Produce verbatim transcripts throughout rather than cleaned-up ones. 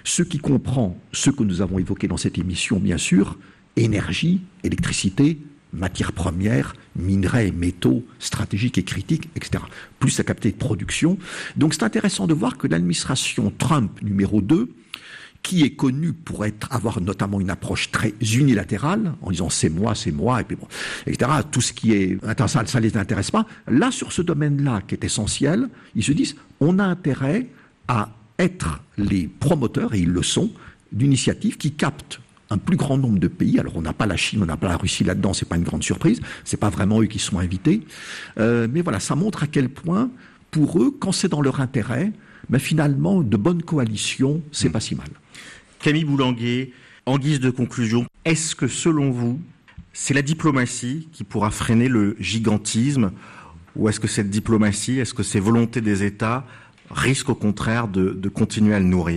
ce qui comprend ce que nous avons évoqué dans cette émission, bien sûr, énergie, électricité, matières premières, minerais, métaux, stratégiques et critiques, et cetera. Plus sa capacité de production. Donc c'est intéressant de voir que l'administration Trump numéro deux, qui est connue pour être, avoir notamment une approche très unilatérale, en disant c'est moi, c'est moi, et puis bon, et cetera. Tout ce qui est international, ça ne les intéresse pas. Là, sur ce domaine-là, qui est essentiel, ils se disent, on a intérêt à être les promoteurs, et ils le sont, d'initiatives qui captent un plus grand nombre de pays. Alors on n'a pas la Chine, on n'a pas la Russie là-dedans, c'est pas une grande surprise, c'est pas vraiment eux qui sont invités. Euh, mais voilà, ça montre à quel point, pour eux, quand c'est dans leur intérêt, mais finalement, de bonnes coalitions, c'est mmh. pas si mal. Camille Boulanguer, en guise de conclusion, est-ce que selon vous, c'est la diplomatie qui pourra freiner le gigantisme, ou est-ce que cette diplomatie, est-ce que ces volontés des États risquent au contraire de, de continuer à le nourrir ?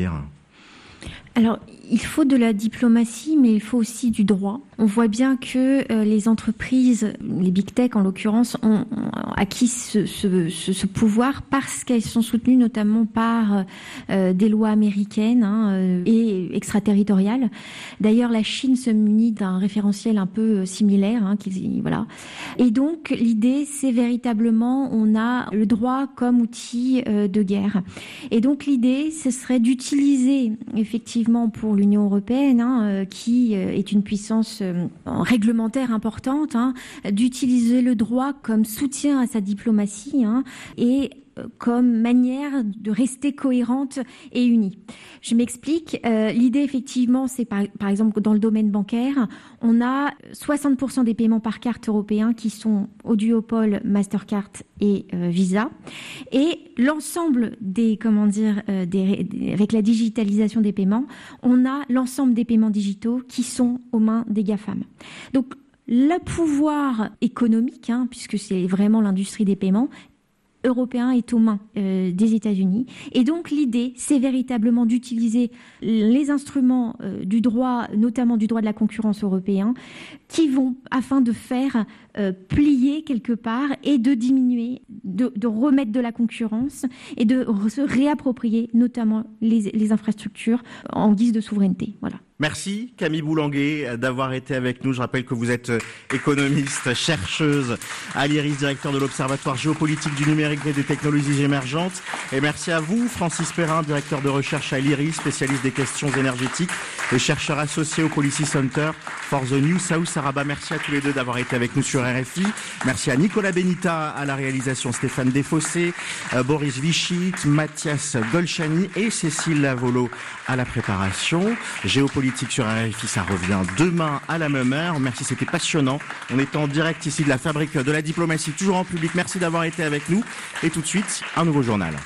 Alors, il faut de la diplomatie, mais il faut aussi du droit. On voit bien que euh, les entreprises, les big tech en l'occurrence, ont, ont acquis ce, ce, ce, ce pouvoir parce qu'elles sont soutenues notamment par euh, des lois américaines hein, euh, et extraterritoriales. D'ailleurs, la Chine se munit d'un référentiel un peu similaire. Hein, qui, voilà. Et donc, l'idée, c'est véritablement, on a le droit comme outil euh, de guerre. Et donc, l'idée, ce serait d'utiliser effectivement pour l'Union européenne, hein, euh, qui euh, est une puissance euh, réglementaire importante, hein, d'utiliser le droit comme soutien à sa diplomatie hein, et euh, comme manière de rester cohérente et unie. Je m'explique. Euh, l'idée, effectivement, c'est par, par exemple dans le domaine bancaire, on a soixante pour cent des paiements par carte européens qui sont au duopole Mastercard et euh, Visa. Et l'ensemble des, comment dire, euh, des, des, avec la digitalisation des paiements, on a l'ensemble des paiements digitaux qui sont aux mains des GAFAM. Donc, le pouvoir économique, hein, puisque c'est vraiment l'industrie des paiements, européen est aux mains euh, des États-Unis. Et donc l'idée, c'est véritablement d'utiliser les instruments euh, du droit, notamment du droit de la concurrence européen, qui vont, afin de faire euh, plier quelque part et de diminuer, de, de remettre de la concurrence et de se réapproprier notamment les, les infrastructures en guise de souveraineté. Voilà. Merci Camille Boulanguer d'avoir été avec nous. Je rappelle que vous êtes économiste, chercheuse à l'I R I S, directeur de l'Observatoire géopolitique du numérique et des technologies émergentes. Et merci à vous, Francis Perrin, directeur de recherche à l'I R I S, spécialiste des questions énergétiques et chercheur associé au Policy Center for the New South Araba. Merci à tous les deux d'avoir été avec nous sur R F I. Merci à Nicolas Benita à la réalisation, Stéphane Desfossés, euh, Boris Vichy, Mathias Golchani et Cécile Lavolo à la préparation. Géopolitique sur R F I, ça revient demain à la même heure. Merci, c'était passionnant. On est en direct ici de la fabrique de la diplomatie, toujours en public. Merci d'avoir été avec nous. Et tout de suite, un nouveau journal.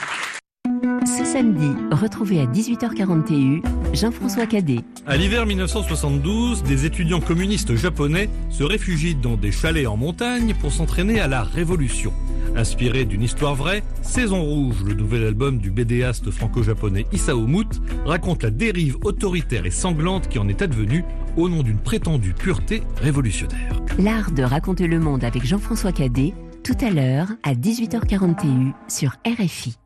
Ce samedi, retrouvez à dix-huit heures quarante et un Jean-François Cadet. À l'hiver mille neuf cent soixante-douze, des étudiants communistes japonais se réfugient dans des chalets en montagne pour s'entraîner à la révolution. Inspiré d'une histoire vraie, Saison Rouge, le nouvel album du bédéaste franco-japonais Isao Mout, raconte la dérive autoritaire et sanglante qui en est advenue au nom d'une prétendue pureté révolutionnaire. L'art de raconter le monde avec Jean-François Cadet, tout à l'heure à dix-huit heures quarante et un sur R F I.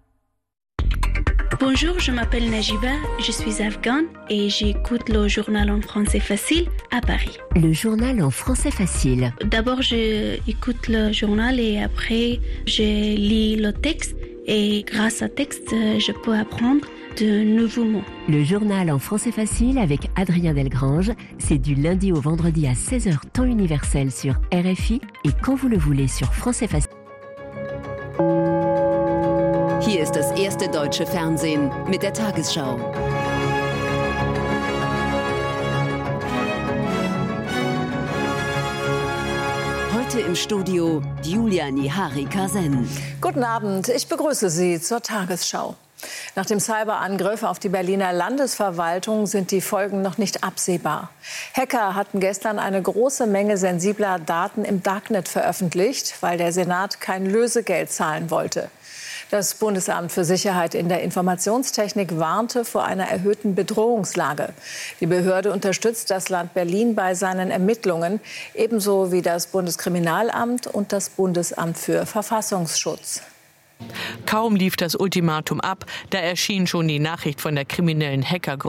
Bonjour, je m'appelle Najiba, je suis afghane et j'écoute le journal en français facile à Paris. Le journal en français facile. D'abord, j'écoute le journal et après, je lis le texte et grâce au texte, je peux apprendre de nouveaux mots. Le journal en français facile avec Adrien Delgrange, c'est du lundi au vendredi à seize heures temps universel sur R F I et quand vous le voulez sur Français Facile. Hier ist das erste deutsche Fernsehen mit der Tagesschau. Heute im Studio Julia Nihari-Kasen. Guten Abend, ich begrüße Sie zur Tagesschau. Nach dem Cyberangriff auf die Berliner Landesverwaltung sind die Folgen noch nicht absehbar. Hacker hatten gestern eine große Menge sensibler Daten im Darknet veröffentlicht, weil der Senat kein Lösegeld zahlen wollte. Das Bundesamt für Sicherheit in der Informationstechnik warnte vor einer erhöhten Bedrohungslage. Die Behörde unterstützt das Land Berlin bei seinen Ermittlungen, ebenso wie das Bundeskriminalamt und das Bundesamt für Verfassungsschutz. Kaum lief das Ultimatum ab, da erschien schon die Nachricht von der kriminellen Hackergruppe.